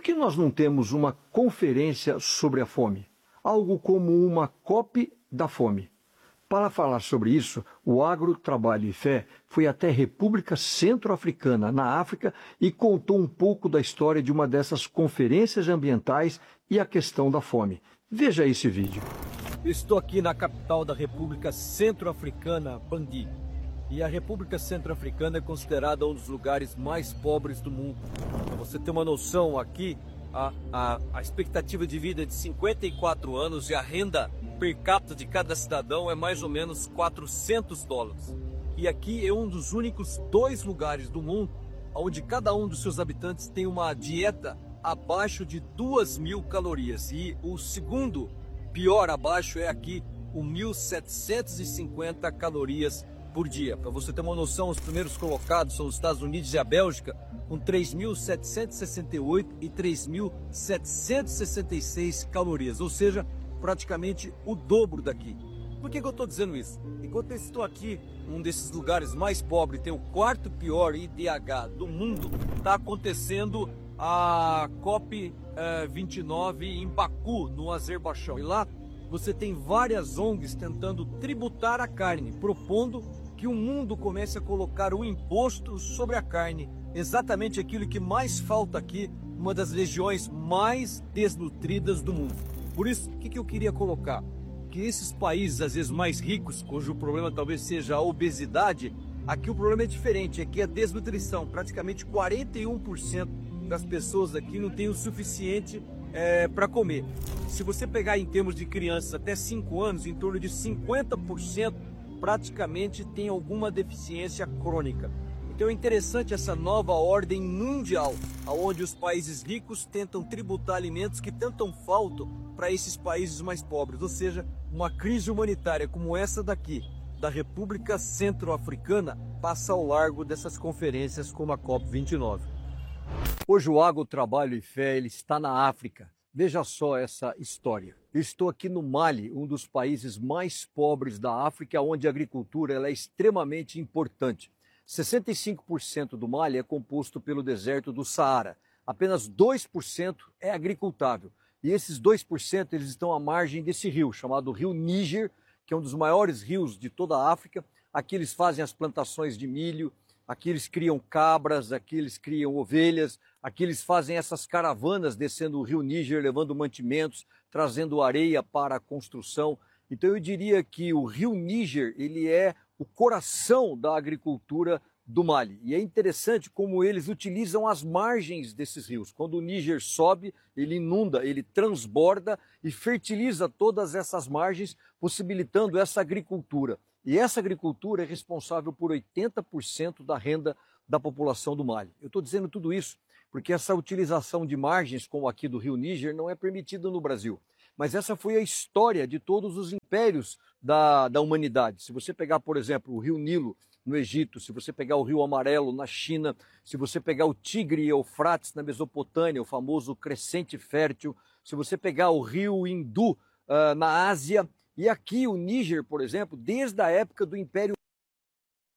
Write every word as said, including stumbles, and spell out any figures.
que nós não temos uma conferência sobre a fome? Algo como uma COP da fome. Para falar sobre isso, o Agro, Trabalho e Fé foi até a República Centro-Africana, na África, e contou um pouco da história de uma dessas conferências ambientais e a questão da fome. Veja esse vídeo. Estou aqui na capital da República Centro-Africana, Bangui. E a República Centro-Africana é considerada um dos lugares mais pobres do mundo. Para você ter uma noção, aqui a, a, a expectativa de vida é de cinquenta e quatro anos e a renda per capita de cada cidadão é mais ou menos quatrocentos dólares. E aqui é um dos únicos dois lugares do mundo onde cada um dos seus habitantes tem uma dieta abaixo de duas mil calorias. E o segundo pior abaixo é aqui, o mil setecentos e cinquenta calorias por dia. Para você ter uma noção, os primeiros colocados são os Estados Unidos e a Bélgica, com três mil setecentos e sessenta e oito e três mil setecentos e sessenta e seis calorias, ou seja, praticamente o dobro daqui. Por que que eu estou dizendo isso? Enquanto eu estou aqui, um desses lugares mais pobres, tem o quarto pior I D H do mundo, está acontecendo a COP vinte e nove em Baku, no Azerbaijão. E lá você tem várias O N Gs tentando tributar a carne, propondo que o mundo comece a colocar o imposto sobre a carne, exatamente aquilo que mais falta aqui, uma das regiões mais desnutridas do mundo. Por isso, o que que eu queria colocar? Que esses países, às vezes mais ricos, cujo problema talvez seja a obesidade, aqui o problema é diferente, aqui é a desnutrição. Praticamente quarenta e um por cento das pessoas aqui não tem o suficiente é, para comer. Se você pegar em termos de crianças até cinco anos, em torno de cinquenta por cento praticamente tem alguma deficiência crônica. Então é interessante essa nova ordem mundial, onde os países ricos tentam tributar alimentos que tanto faltam para esses países mais pobres, ou seja, uma crise humanitária como essa daqui, da República Centro-Africana, passa ao largo dessas conferências como a COP vinte e nove. Hoje o Agro, Trabalho e Fé ele está na África. Veja só essa história. Eu estou aqui no Mali, um dos países mais pobres da África, onde a agricultura ela é extremamente importante. sessenta e cinco por cento do Mali é composto pelo deserto do Saara. Apenas dois por cento é agricultável. E esses dois por cento eles estão à margem desse rio, chamado Rio Níger, que é um dos maiores rios de toda a África. Aqui eles fazem as plantações de milho, aqui eles criam cabras, aqui eles criam ovelhas, aqui eles fazem essas caravanas descendo o Rio Níger, levando mantimentos, trazendo areia para a construção. Então eu diria que o Rio Níger ele é o coração da agricultura do Mali. E é interessante como eles utilizam as margens desses rios. Quando o Níger sobe, ele inunda, ele transborda e fertiliza todas essas margens, possibilitando essa agricultura. E essa agricultura é responsável por oitenta por cento da renda da população do Mali. Eu estou dizendo tudo isso porque essa utilização de margens, como aqui do Rio Níger, não é permitida no Brasil. Mas essa foi a história de todos os impérios da, da humanidade. Se você pegar, por exemplo, o Rio Nilo no Egito, se você pegar o Rio Amarelo na China, se você pegar o Tigre e Eufrates na Mesopotâmia, o famoso crescente fértil, se você pegar o Rio Hindu uh, na Ásia, e aqui o Níger, por exemplo, desde a época do Império